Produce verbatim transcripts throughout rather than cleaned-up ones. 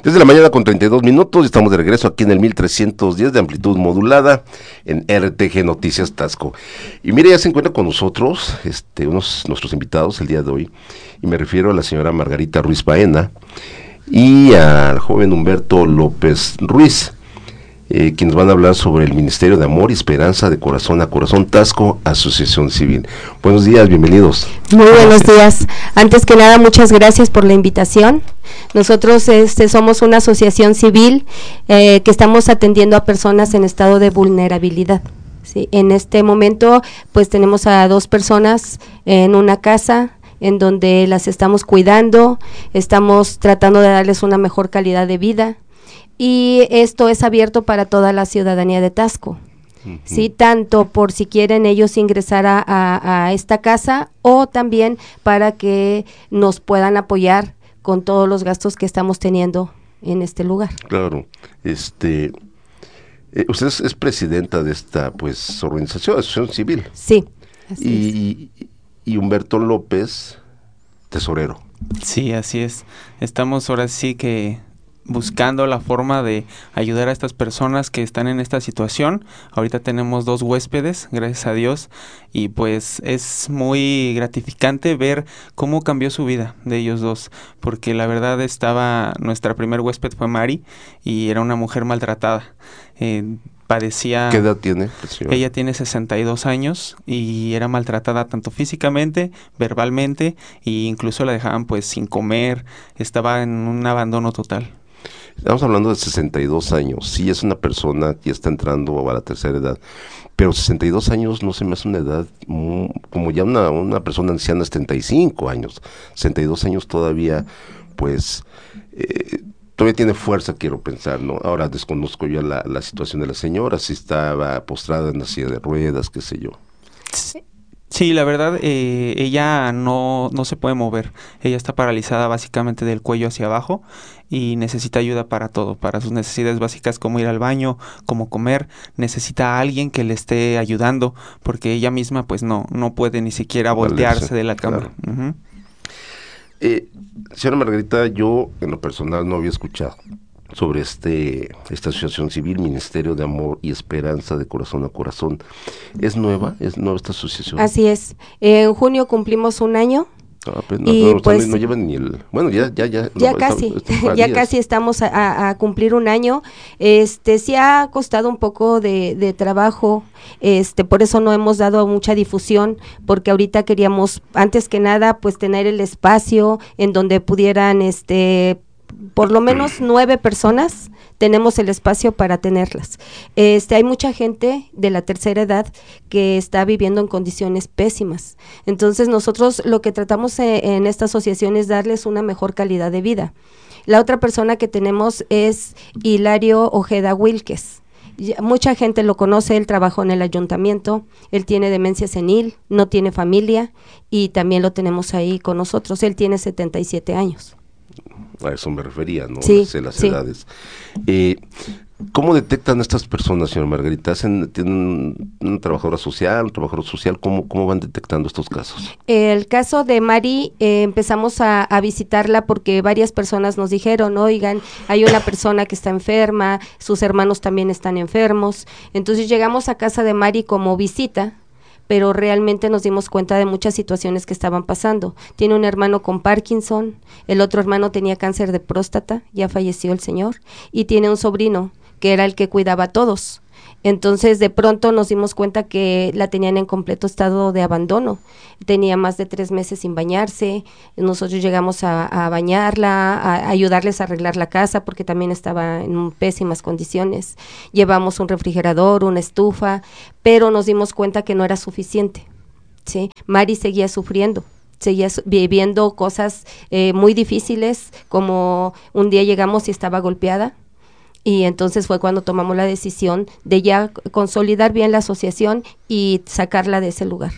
diez de la mañana con treinta y dos minutos, estamos de regreso aquí en el mil trescientos diez de amplitud modulada en R T G Noticias Taxco. Y mire, ya se encuentra con nosotros este, unos nuestros invitados el día de hoy, y me refiero a la señora Margarita Ruiz Baena y al joven Humberto López Ruiz, eh, quienes van a hablar sobre el Ministerio de Amor y Esperanza de Corazón a Corazón Taxco, Asociación Civil. Buenos días, bienvenidos. Muy buenos días. Antes que nada, muchas gracias por la invitación. Nosotros este, somos una asociación civil eh, que estamos atendiendo a personas en estado de vulnerabilidad. ¿Sí? En este momento, pues tenemos a dos personas en una casa en donde las estamos cuidando, estamos tratando de darles una mejor calidad de vida, y esto es abierto para toda la ciudadanía de Taxco. Uh-huh. Sí, tanto por si quieren ellos ingresar a, a, a esta casa, o también para que nos puedan apoyar con todos los gastos que estamos teniendo en este lugar. Claro, este, eh, usted es, es presidenta de esta, pues, organización, asociación civil. Sí, así y, es. Y Humberto López, tesorero. Sí, así es. Estamos ahora sí que buscando la forma de ayudar a estas personas que están en esta situación. Ahorita tenemos dos huéspedes, gracias a Dios, y pues es muy gratificante ver cómo cambió su vida de ellos dos, porque la verdad estaba, nuestra primer huésped fue Mari, y era una mujer maltratada. Eh, padecía... ¿Qué edad tiene? Ella tiene sesenta y dos años y era maltratada tanto físicamente, verbalmente, e incluso la dejaban pues sin comer, estaba en un abandono total. Estamos hablando de sesenta y dos años, sí es una persona que está entrando a la tercera edad, pero sesenta y dos años no se me hace una edad muy, como ya una, una persona anciana, setenta y cinco años, sesenta y dos años todavía, pues... Eh, todavía tiene fuerza, quiero pensar, ¿no? Ahora desconozco ya la, la situación de la señora, si estaba postrada en la silla de ruedas, qué sé yo. Sí, la verdad, eh, ella no, no se puede mover. Ella está paralizada básicamente del cuello hacia abajo y necesita ayuda para todo, para sus necesidades básicas como ir al baño, como comer. Necesita a alguien que le esté ayudando, porque ella misma pues no, no puede ni siquiera voltearse Valerse, de la cama. Claro. Uh-huh. Eh, señora Margarita, yo en lo personal no había escuchado sobre este esta asociación civil, Ministerio de Amor y Esperanza de Corazón a Corazón. ¿Es nueva? ¿Es nueva esta asociación? Así es. En junio cumplimos un año. Ah, pues no, y no, pues, no, no llevan ni el... Bueno, ya ya ya. Ya no, casi, está, está ya días. casi estamos a, a, a cumplir un año. Este, sí ha costado un poco de, de trabajo, este, por eso no hemos dado mucha difusión, porque ahorita queríamos, antes que nada, pues tener el espacio en donde pudieran, este, por lo menos nueve personas, tenemos el espacio para tenerlas. Este, hay mucha gente de la tercera edad que está viviendo en condiciones pésimas. Entonces nosotros lo que tratamos eh, en esta asociación es darles una mejor calidad de vida. La otra persona que tenemos es Hilario Ojeda Wilques. Mucha gente lo conoce, él trabajó en el ayuntamiento, él tiene demencia senil, no tiene familia, y también lo tenemos ahí con nosotros. Él tiene setenta y siete años. A eso me refería, ¿no? Sí, Las, las sí. edades. Eh, ¿Cómo detectan estas personas, señora Margarita? ¿Hacen, ¿Tienen una trabajadora social, un trabajador social? ¿Cómo, cómo van detectando estos casos? El caso de Mari, eh, empezamos a, a visitarla porque varias personas nos dijeron, oigan, hay una persona que está enferma, sus hermanos también están enfermos. Entonces llegamos a casa de Mari como visita, pero realmente nos dimos cuenta de muchas situaciones que estaban pasando. Tiene un hermano con Parkinson, el otro hermano tenía cáncer de próstata, ya falleció el señor, y tiene un sobrino que era el que cuidaba a todos. Entonces de pronto nos dimos cuenta que la tenían en completo estado de abandono, tenía más de tres meses sin bañarse. Nosotros llegamos a, a bañarla, a ayudarles a arreglar la casa porque también estaba en pésimas condiciones, llevamos un refrigerador, una estufa, pero nos dimos cuenta que no era suficiente, ¿sí? Mari seguía sufriendo, seguía su- viviendo cosas eh, muy difíciles, como un día llegamos y estaba golpeada. Y entonces fue cuando tomamos la decisión de ya consolidar bien la asociación y sacarla de ese lugar.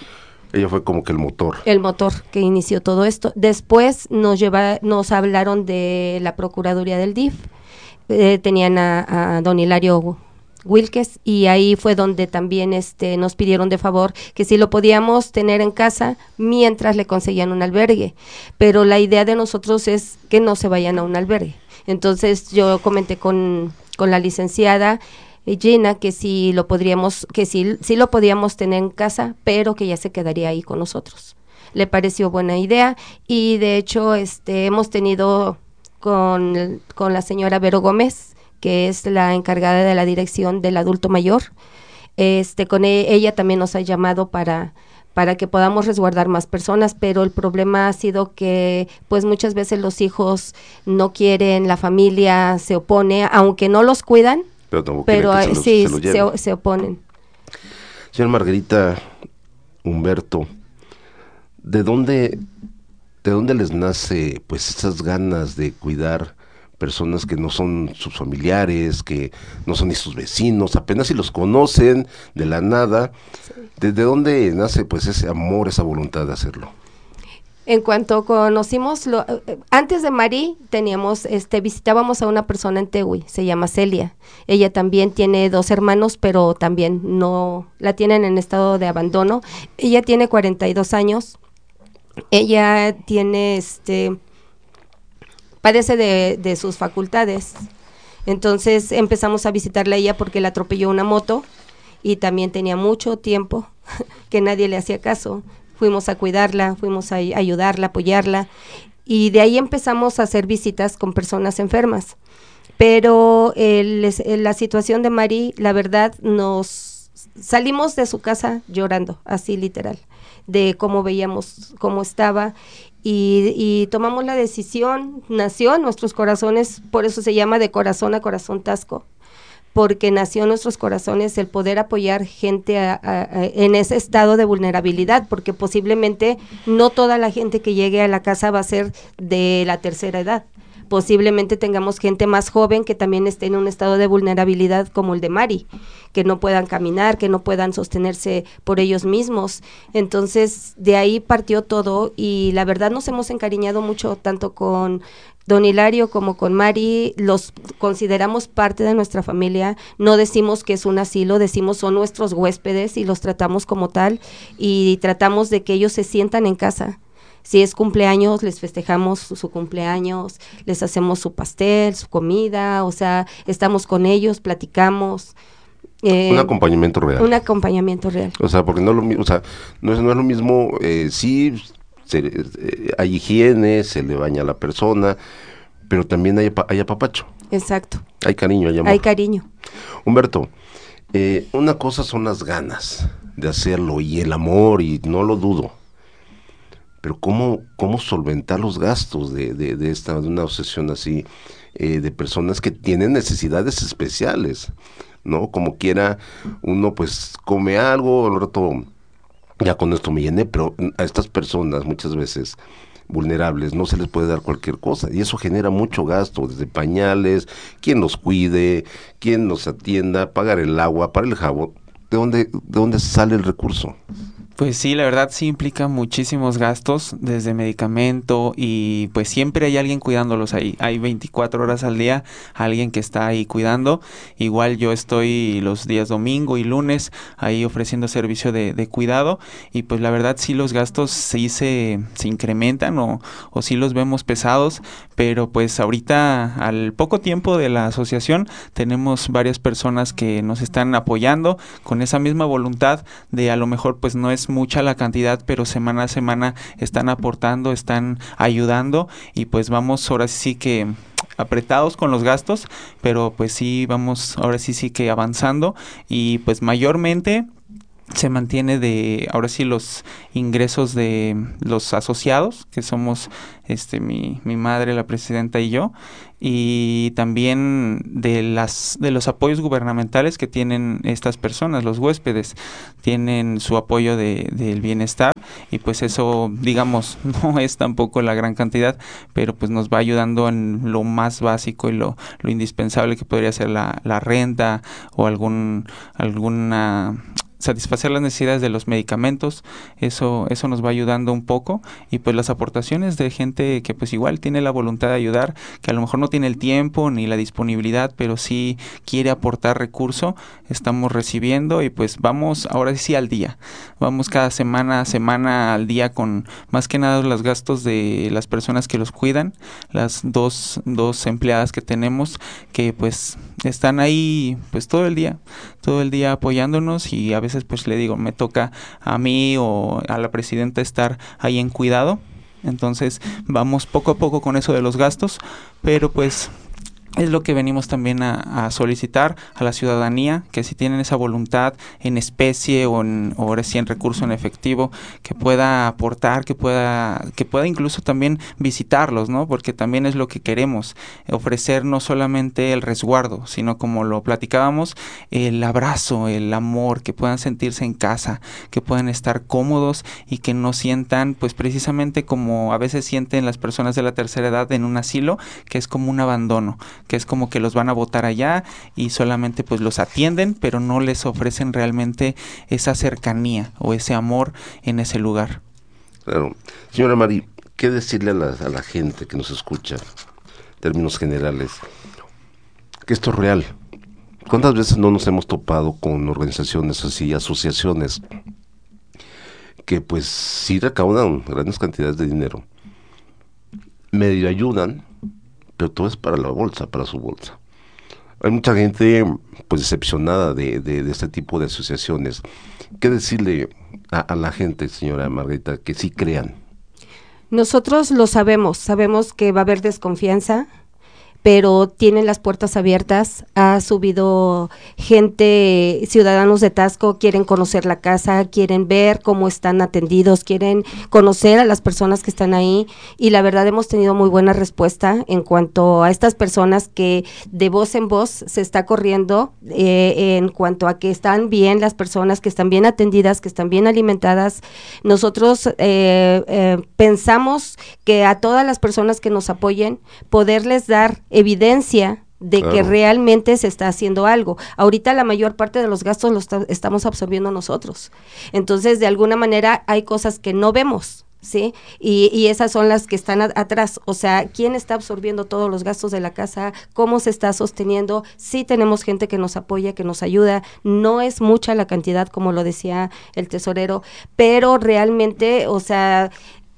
Ella fue como que el motor. El motor que inició todo esto. Después nos lleva, nos hablaron de la Procuraduría del D I F. Eh, tenían a, a don Hilario Wilkes, y ahí fue donde también este nos pidieron de favor que si lo podíamos tener en casa mientras le conseguían un albergue, pero la idea de nosotros es que no se vayan a un albergue. Entonces yo comenté con, con la licenciada Gina que si lo podríamos, que si, si lo podíamos tener en casa, pero que ya se quedaría ahí con nosotros. Le pareció buena idea y de hecho este hemos tenido con, con la señora Vero Gómez, que es la encargada de la dirección del adulto mayor. Este, con e- ella también nos ha llamado para, para que podamos resguardar más personas, pero el problema ha sido que pues muchas veces los hijos no quieren, la familia se opone, aunque no los cuidan, pero, tampoco pero que se los, sí, se, los lleven. se, se oponen. Señora Margarita, Humberto, ¿de dónde, de dónde les nace pues esas ganas de cuidar personas que no son sus familiares, que no son ni sus vecinos, apenas si los conocen de la nada? Sí. ¿Desde dónde nace pues ese amor, esa voluntad de hacerlo? En cuanto conocimos, lo, antes de Mari, teníamos, este, visitábamos a una persona en Tehui, se llama Celia. Ella también tiene dos hermanos, pero también no, la tienen en estado de abandono. Ella tiene cuarenta y dos años. Ella tiene, este, padece de, de sus facultades. Entonces empezamos a visitarla a ella porque la atropelló una moto y también tenía mucho tiempo que nadie le hacía caso. Fuimos a cuidarla, fuimos a ayudarla, apoyarla, y de ahí empezamos a hacer visitas con personas enfermas. Pero el, el, la situación de Mari, la verdad, nos salimos de su casa llorando, así literal, de cómo veíamos, cómo estaba, y, y tomamos la decisión, nació en nuestros corazones, por eso se llama De Corazón a Corazón Taxco, porque nació en nuestros corazones el poder apoyar gente a, a, a, en ese estado de vulnerabilidad, porque posiblemente no toda la gente que llegue a la casa va a ser de la tercera edad. Posiblemente tengamos gente más joven que también esté en un estado de vulnerabilidad como el de Mari, que no puedan caminar, que no puedan sostenerse por ellos mismos. Entonces, de ahí partió todo y la verdad nos hemos encariñado mucho tanto con Don Hilario como con Mari, los consideramos parte de nuestra familia, no decimos que es un asilo, decimos son nuestros huéspedes y los tratamos como tal y tratamos de que ellos se sientan en casa. Si es cumpleaños, les festejamos su, su cumpleaños, les hacemos su pastel, su comida, o sea, estamos con ellos, platicamos. Eh, un acompañamiento real. Un acompañamiento real. O sea, porque no, lo, o sea, no, es, no es lo mismo, eh, sí, se, eh, hay higiene, se le baña a la persona, pero también hay, hay apapacho. Exacto. Hay cariño, hay amor. Hay cariño. Humberto, eh, una cosa son las ganas de hacerlo y el amor, y no lo dudo. Pero ¿cómo, cómo solventar los gastos de, de, de, esta, de una asociación así, eh, de personas que tienen necesidades especiales, ¿no? Como quiera, uno pues come algo, al rato ya con esto me llené, pero a estas personas muchas veces vulnerables no se les puede dar cualquier cosa y eso genera mucho gasto, desde pañales, quien los cuide, quien los atienda, pagar el agua, pagar el jabón. ¿De dónde, de dónde sale el recurso? Pues sí, la verdad sí implica muchísimos gastos, desde medicamento y pues siempre hay alguien cuidándolos ahí. Hay veinticuatro horas al día alguien que está ahí cuidando. Igual yo estoy los días domingo y lunes ahí ofreciendo servicio de, de cuidado y pues la verdad sí los gastos sí se, se incrementan o, o sí los vemos pesados, pero pues ahorita al poco tiempo de la asociación tenemos varias personas que nos están apoyando con esa misma voluntad de a lo mejor pues no es mucha la cantidad, pero semana a semana están aportando, están ayudando y pues vamos ahora sí que apretados con los gastos, pero pues sí vamos ahora sí sí que avanzando y pues mayormente se mantiene de ahora sí los ingresos de los asociados, que somos este mi, mi madre, la presidenta y yo, y también de las de los apoyos gubernamentales que tienen estas personas, los huéspedes, tienen su apoyo de del bienestar y pues eso, digamos, no es tampoco la gran cantidad, pero pues nos va ayudando en lo más básico y lo, lo indispensable que podría ser la, la renta o algún alguna satisfacer las necesidades de los medicamentos, eso eso nos va ayudando un poco, y pues las aportaciones de gente que pues igual tiene la voluntad de ayudar, que a lo mejor no tiene el tiempo ni la disponibilidad, pero sí quiere aportar recurso, estamos recibiendo, y pues vamos ahora sí al día, vamos cada semana, semana al día con más que nada los gastos de las personas que los cuidan, las dos, dos empleadas que tenemos que pues están ahí pues todo el día, todo el día apoyándonos, y a veces pues le digo, me toca a mí o a la presidenta estar ahí en cuidado, entonces vamos poco a poco con eso de los gastos, pero pues es lo que venimos también a, a solicitar a la ciudadanía, que si tienen esa voluntad en especie o en, o ahora sí en recurso en efectivo, que pueda aportar, que pueda, que pueda incluso también visitarlos, ¿no? Porque también es lo que queremos, ofrecer no solamente el resguardo, sino como lo platicábamos, el abrazo, el amor, que puedan sentirse en casa, que puedan estar cómodos y que no sientan, pues precisamente como a veces sienten las personas de la tercera edad en un asilo, que es como un abandono, que es como que los van a botar allá y solamente pues los atienden, pero no les ofrecen realmente esa cercanía o ese amor en ese lugar. Claro. Señora Mari, ¿qué decirle a la, a la gente que nos escucha, en términos generales, que esto es real? ¿Cuántas veces no nos hemos topado con organizaciones así, asociaciones, que pues sí recaudan grandes cantidades de dinero, medio ayudan, pero todo es para la bolsa, para su bolsa? Hay mucha gente pues decepcionada de, de, de este tipo de asociaciones. ¿Qué decirle a, a la gente, señora Margarita, que sí crean? Nosotros lo sabemos, sabemos que va a haber desconfianza, pero tienen las puertas abiertas, ha subido gente, ciudadanos de Taxco, quieren conocer la casa, quieren ver cómo están atendidos, quieren conocer a las personas que están ahí, y la verdad hemos tenido muy buena respuesta en cuanto a estas personas que de voz en voz se está corriendo, eh, en cuanto a que están bien las personas, que están bien atendidas, que están bien alimentadas. Nosotros eh, eh, pensamos que a todas las personas que nos apoyen, poderles dar evidencia de claro. que realmente se está haciendo algo. Ahorita la mayor parte de los gastos los está, estamos absorbiendo nosotros. Entonces, de alguna manera, hay cosas que no vemos, ¿sí? Y, y esas son las que están a, atrás. O sea, ¿quién está absorbiendo todos los gastos de la casa? ¿Cómo se está sosteniendo? Sí tenemos gente que nos apoya, que nos ayuda. No es mucha la cantidad, como lo decía el tesorero, pero realmente, o sea,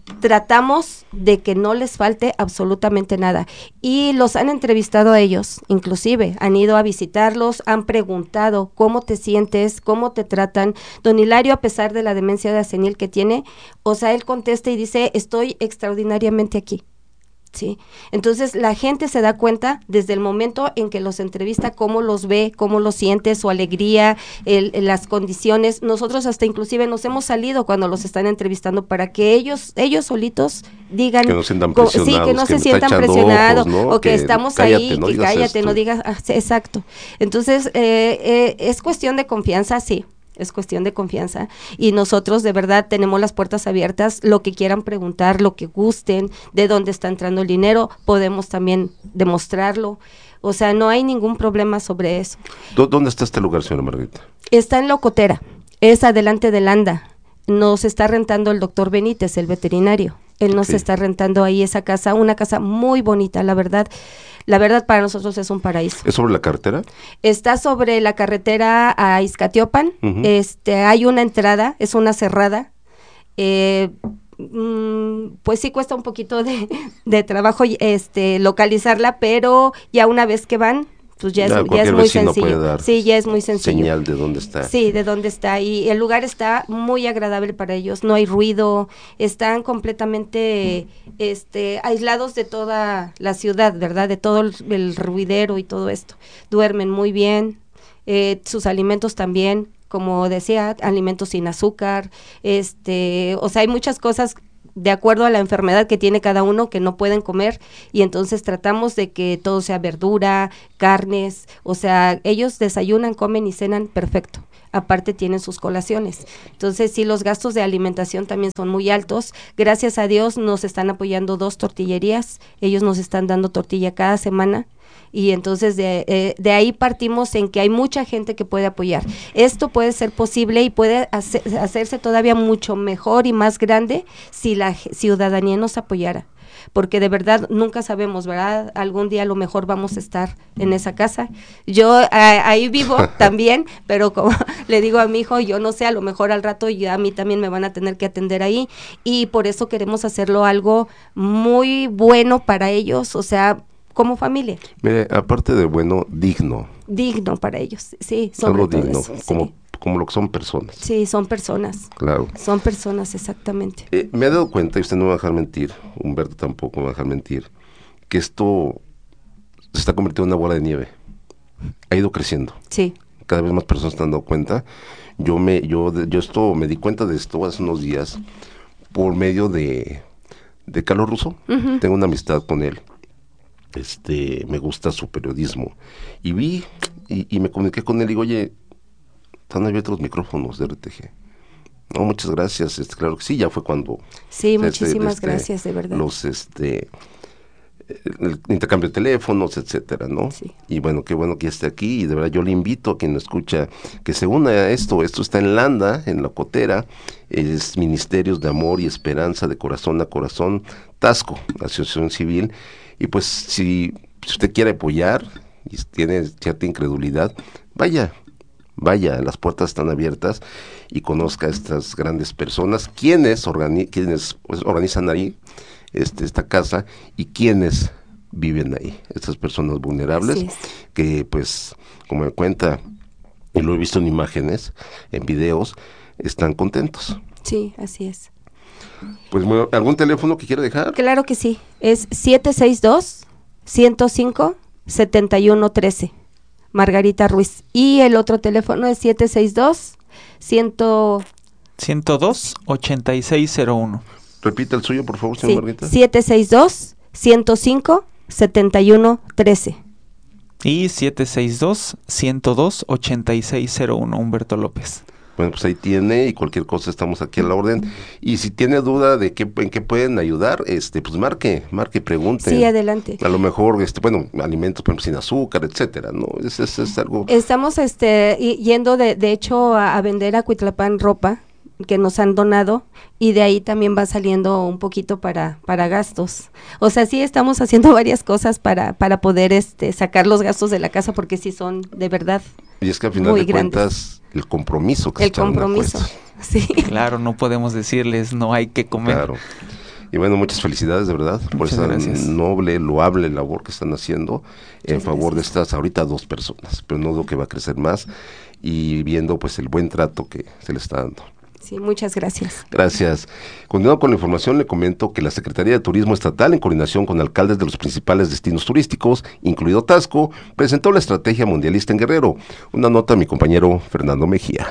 tratamos de que no les falte absolutamente nada, y los han entrevistado a ellos, inclusive han ido a visitarlos, han preguntado cómo te sientes, cómo te tratan. Don Hilario, a pesar de la demencia de senil que tiene, o sea, él contesta y dice, estoy extraordinariamente aquí. Sí, entonces la gente se da cuenta desde el momento en que los entrevista, cómo los ve, cómo los siente, su alegría, el, las condiciones. Nosotros hasta inclusive nos hemos salido cuando los están entrevistando para que ellos ellos solitos digan que no se sientan presionados, sí, que no que se sientan presionados, ¿no? O que, que estamos cállate, ahí, no que cállate, esto. no digas, ah, sí, exacto. Entonces eh, eh, es cuestión de confianza, sí. Es cuestión de confianza, y nosotros de verdad tenemos las puertas abiertas, lo que quieran preguntar, lo que gusten, de dónde está entrando el dinero, podemos también demostrarlo, o sea, no hay ningún problema sobre eso. ¿Dónde está este lugar, señora Margarita? Está en Locotera, es adelante del ANDA, nos está rentando el doctor Benítez, el veterinario, él nos okay. está rentando ahí esa casa, una casa muy bonita, la verdad. La verdad, para nosotros es un paraíso. ¿Es sobre la carretera? Está sobre la carretera a Izcatiopan. Uh-huh. Este, hay una entrada, es una cerrada. Eh, mm, pues sí cuesta un poquito de, de trabajo este, localizarla, pero ya una vez que van, pues ya, ya, es, ya es muy sencillo. Sí, ya es muy sencillo. Señal de dónde está. Sí, de dónde está. Y el lugar está muy agradable para ellos. No hay ruido. Están completamente este, aislados de toda la ciudad, ¿verdad? De todo el, el ruidero y todo esto. Duermen muy bien. Eh, sus alimentos también, como decía, alimentos sin azúcar. Este, o sea, hay muchas cosas de acuerdo a la enfermedad que tiene cada uno que no pueden comer, y entonces tratamos de que todo sea verdura, carnes, o sea, ellos desayunan, comen y cenan perfecto. Aparte tienen sus colaciones. Entonces sí, los gastos de alimentación también son muy altos. Gracias a Dios nos están apoyando dos tortillerías, ellos nos están dando tortilla cada semana. y entonces de, eh, de ahí partimos en que hay mucha gente que puede apoyar. Esto puede ser posible y puede hacer, hacerse todavía mucho mejor y más grande si la ciudadanía nos apoyara, porque de verdad nunca sabemos, ¿verdad? Algún día a lo mejor vamos a estar en esa casa. Yo a, ahí vivo también, pero como le digo a mi hijo, yo no sé, a lo mejor al rato ya a mí también me van a tener que atender ahí, y por eso queremos hacerlo algo muy bueno para ellos, o sea, como familia. Mire, aparte de bueno, digno. Digno para ellos, sí, sobre Algo todo digno, eso, como, sí. como lo que son personas. Sí, son personas. Claro. Son personas, exactamente. Eh, me he dado cuenta, y usted no me va a dejar mentir, Humberto tampoco me va a dejar mentir, que esto se está convirtiendo en una bola de nieve. Ha ido creciendo. Sí. Cada vez más personas están dando cuenta. Yo me, yo, yo esto, me di cuenta de esto hace unos días por medio de, de Carlos Russo. Uh-huh. Tengo una amistad con él. Este, me gusta su periodismo. Y vi, y, y me comuniqué con él y digo, oye, están abiertos los micrófonos de R T G. No, muchas gracias, este, claro que sí, ya fue cuando... Sí, este, muchísimas este, gracias, de verdad. Los, este, el intercambio de teléfonos, etcétera, ¿no? Sí. Y bueno, qué bueno que esté aquí, y de verdad yo le invito a quien lo escucha que se una a esto. Esto está en Landa, en La Cotera, es Ministerios de Amor y Esperanza de Corazón a Corazón, Tasco, Asociación Civil, y pues si, si usted quiere apoyar y tiene cierta incredulidad, vaya, vaya, las puertas están abiertas y conozca a estas grandes personas, quienes, organi- quienes pues, organizan ahí este, esta casa y quienes viven ahí, estas personas vulnerables, es. que pues, como me cuenta, y lo he visto en imágenes, en videos, están contentos. Sí, así es. Pues, ¿algún teléfono que quiera dejar? Claro que sí, es siete seis dos, uno cero cinco, siete uno uno tres, Margarita Ruiz, y el otro teléfono es siete seis dos, ciento dos, ochenta y seis cero uno. Repita el suyo, por favor, señor sí, Margarita. siete seis dos, uno cero cinco, siete uno uno tres. Y siete seis dos, ciento dos, ochenta y seis cero uno, Humberto López. Bueno, pues ahí tiene, y cualquier cosa estamos aquí a la orden. Y si tiene duda de qué, en qué pueden ayudar, este, pues marque, marque, pregunte. Sí, adelante. A lo mejor, este, bueno, alimentos, por ejemplo, sin azúcar, etcétera, ¿no? Es, es, es algo... Estamos, este, yendo de, de hecho a, a vender a Cuitlapán ropa que nos han donado, y de ahí también va saliendo un poquito para para gastos. O sea, sí estamos haciendo varias cosas para para poder este sacar los gastos de la casa, porque sí son de verdad. Y es que al final de grandes. cuentas el compromiso que el compromiso, sí. Claro, no podemos decirles no hay que comer. Claro. Y bueno, muchas felicidades de verdad muchas por esa gracias. noble, loable labor que están haciendo en muchas favor gracias. de estas ahorita dos personas, pero no dudo que va a crecer más, y viendo pues el buen trato que se le está dando. Sí, muchas gracias. Gracias. Continuando con la información, le comento que la Secretaría de Turismo Estatal, en coordinación con alcaldes de los principales destinos turísticos, incluido Tasco, presentó la estrategia mundialista en Guerrero. Una nota a mi compañero Fernando Mejía.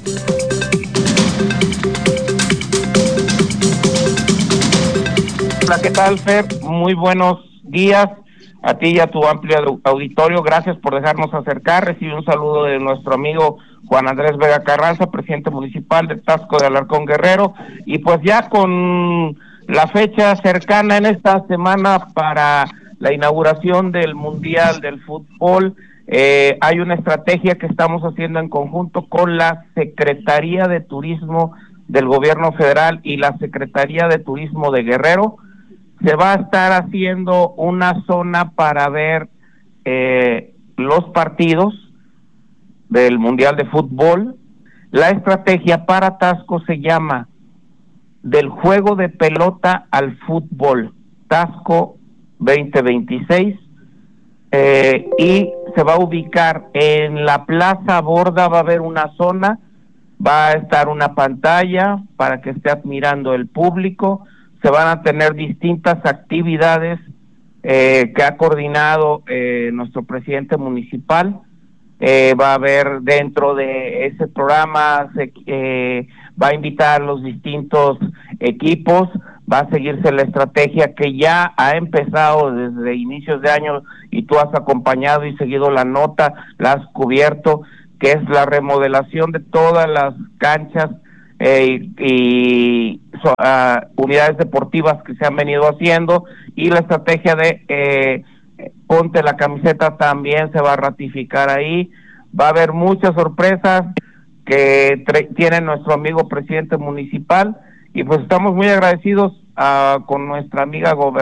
Hola, ¿qué tal, Fer? Muy buenos días a ti y a tu amplio auditorio. Gracias por dejarnos acercar. Recibe un saludo de nuestro amigo Juan Andrés Vega Carranza, presidente municipal de Tasco de Alarcón, Guerrero, y pues ya con la fecha cercana en esta semana para la inauguración del Mundial del Fútbol, eh, hay una estrategia que estamos haciendo en conjunto con la Secretaría de Turismo del Gobierno Federal y la Secretaría de Turismo de Guerrero. Se va a estar haciendo una zona para ver eh, los partidos del Mundial de Fútbol. La estrategia para Tasco se llama Del Juego de Pelota al Fútbol, Tasco veinte veintiséis, eh, y se va a ubicar en la Plaza Borda. Va a haber una zona, va a estar una pantalla para que esté admirando el público. Se van a tener distintas actividades eh, que ha coordinado eh, nuestro presidente municipal. Eh, va a haber dentro de ese programa, se, eh, va a invitar a los distintos equipos, va a seguirse la estrategia que ya ha empezado desde inicios de año, y tú has acompañado y seguido la nota, la has cubierto, que es la remodelación de todas las canchas Eh, y so, uh, unidades deportivas que se han venido haciendo, y la estrategia de eh, Ponte la Camiseta también se va a ratificar ahí. Va a haber muchas sorpresas que tiene nuestro amigo presidente municipal, y pues estamos muy agradecidos uh, con nuestra amiga gobernadora